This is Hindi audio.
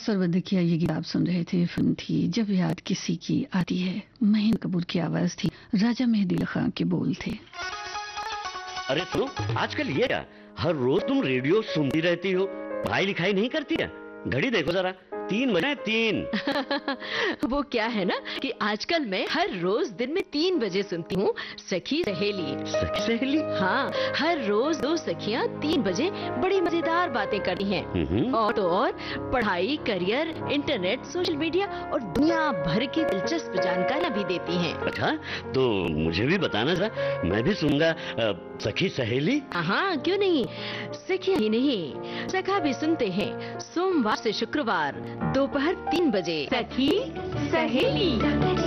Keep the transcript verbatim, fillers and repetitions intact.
सरवदिकिया ये गीत आप सुन रहे थे। फिल्म थी जब याद किसी की आती है। महीन कपूर की आवाज थी, राजा मेहदी खां के बोल थे। अरे सुनो, आजकल ये क्या, हर रोज तुम रेडियो सुनती रहती हो, पढ़ाई लिखाई नहीं करती है? घड़ी देखो जरा, तीन बजे तीन। वो क्या है ना कि आजकल मैं हर रोज दिन में तीन बजे सुनती हूँ सखी सहेली। सखी सहेली? हाँ, हर रोज दो सखियाँ तीन बजे बड़ी मजेदार बातें करती हैं। और तो और पढ़ाई, करियर, इंटरनेट, सोशल मीडिया और दुनिया भर की दिलचस्प जानकारियाँ भी देती हैं। अच्छा, तो मुझे भी बताना जरा, मैं भी सुनूंगा सखी सहेली। हाँ, क्यों नहीं, सखियाँ ही नहीं सखा भी सुनते हैं सोमवार से शुक्रवार दोपहर तीन बजे। सखी सहेली।